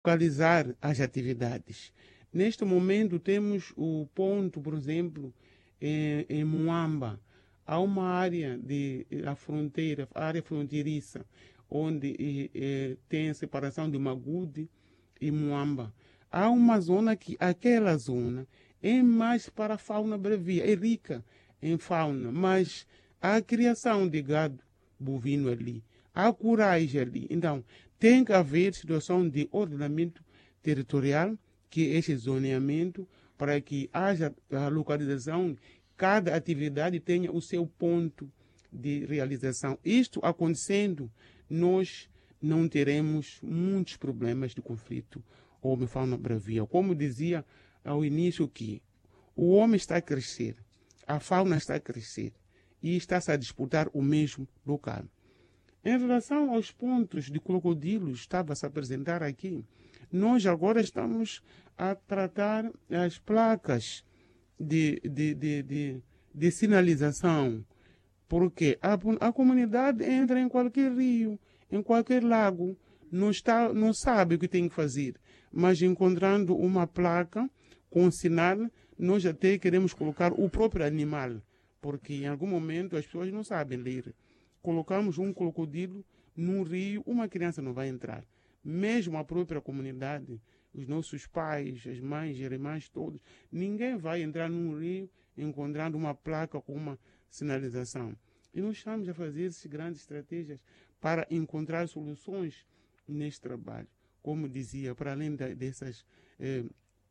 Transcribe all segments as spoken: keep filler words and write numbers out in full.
localizar as atividades. Neste momento temos o ponto, por exemplo, em, em Muamba. Há uma área de a fronteira, a área fronteiriça, onde eh, eh, tem a separação de Magude e Muamba. Há uma zona que, aquela zona, é mais para a fauna bravia, é rica em fauna, mas há a criação de gado bovino ali, há corais ali. Então, tem que haver situação de ordenamento territorial, que é esse zoneamento, para que haja a localização, cada atividade tenha o seu ponto de realização. Isto acontecendo, nós não teremos muitos problemas de conflito homem-fauna bravia. Como dizia ao início, que o homem está a crescer, a fauna está a crescer e está-se a disputar o mesmo local. Em relação aos pontos de crocodilos, estava-se a apresentar aqui, nós agora estamos a tratar as placas de, de, de, de, de sinalização, porque a, a comunidade entra em qualquer rio, em qualquer lago, não, está, não sabe o que tem que fazer, mas encontrando uma placa com sinal, nós até queremos colocar o próprio animal, porque em algum momento as pessoas não sabem ler. Colocamos um crocodilo num rio, uma criança não vai entrar. Mesmo a própria comunidade, os nossos pais, as mães, as irmãs, todos, ninguém vai entrar num rio encontrando uma placa com uma sinalização. E nós estamos a fazer essas grandes estratégias para encontrar soluções neste trabalho. Como dizia, para além da, dessas eh,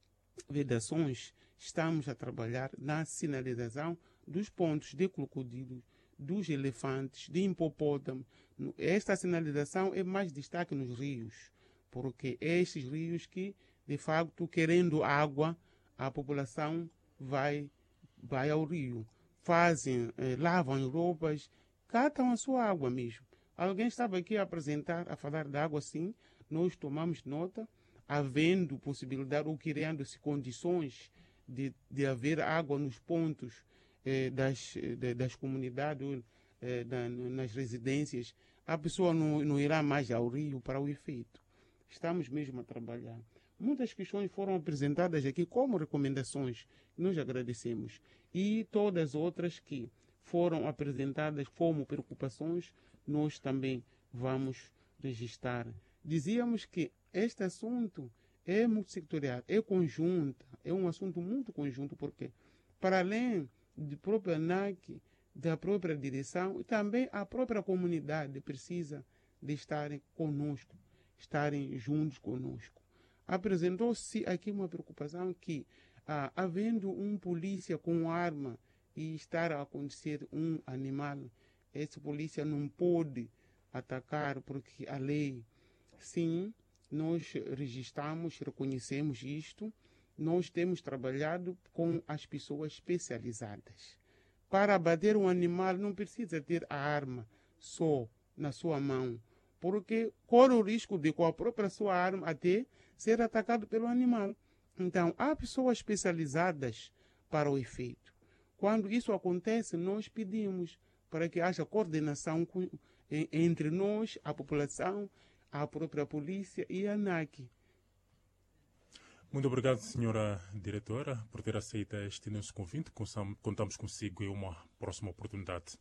vedações, estamos a trabalhar na sinalização dos pontos de crocodilos, dos elefantes, de hipopótamo. Esta sinalização é mais destaque nos rios, porque é estes rios que, de facto, querendo água, a população vai, vai ao rio. Fazem, eh, lavam roupas, catam a sua água mesmo. Alguém estava aqui a apresentar, a falar de água, sim, nós tomamos nota, havendo possibilidade ou criando-se condições de, de haver água nos pontos eh, das, de, das comunidades, eh, da, nas residências, a pessoa não, não irá mais ao rio para o efeito. Estamos mesmo a trabalhar. Muitas questões foram apresentadas aqui como recomendações, nós agradecemos. E todas as outras que foram apresentadas como preocupações, nós também vamos registrar. Dizíamos que este assunto é multissectorial, é conjunto, é um assunto muito conjunto, porque para além da própria A N A C, da própria direção, também a própria comunidade precisa de estarem conosco, estarem juntos conosco. Apresentou-se aqui uma preocupação que, ah, havendo um polícia com arma e estar a acontecer um animal, esse polícia não pode atacar porque a lei, sim, nós registramos, reconhecemos isto, nós temos trabalhado com as pessoas especializadas. Para abater um animal não precisa ter a arma só na sua mão, porque corre o risco de com a própria sua arma até ser atacado pelo animal. Então, há pessoas especializadas para o efeito. Quando isso acontece, nós pedimos para que haja coordenação com, entre nós, a população, a própria polícia e a A N A C. Muito obrigado, senhora diretora, por ter aceito este nosso convite. Contamos consigo em uma próxima oportunidade.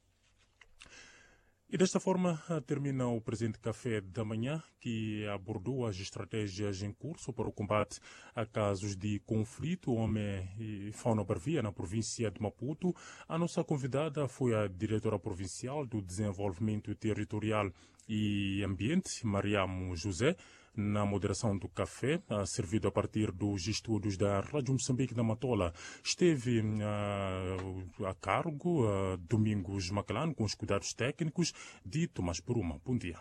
E desta forma termina o presente café da manhã, que abordou as estratégias em curso para o combate a casos de conflito homem e fauna bravia na província de Maputo. A nossa convidada foi a diretora provincial do Desenvolvimento Territorial e Ambiente, Mariamo José, na moderação do café, servido a partir dos estúdios da Rádio Moçambique da Matola. Esteve uh, a cargo uh, Domingos Macalano, com os cuidados técnicos de Tomás Bruma. Bom dia.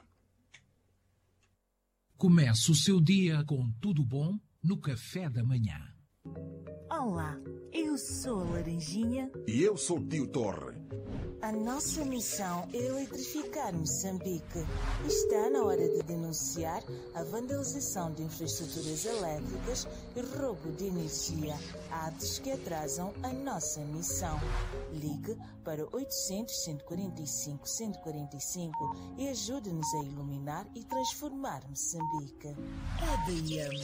Comece o seu dia com tudo bom no café da manhã. Olá, eu sou a Laranjinha. E eu sou o Tio Torre. A nossa missão é eletrificar Moçambique. Está na hora de denunciar a vandalização de infraestruturas elétricas e roubo de energia, atos que atrasam a nossa missão. Ligue para oitocentos, cento e quarenta e cinco, cento e quarenta e cinco e ajude-nos a iluminar e transformar Moçambique. A D M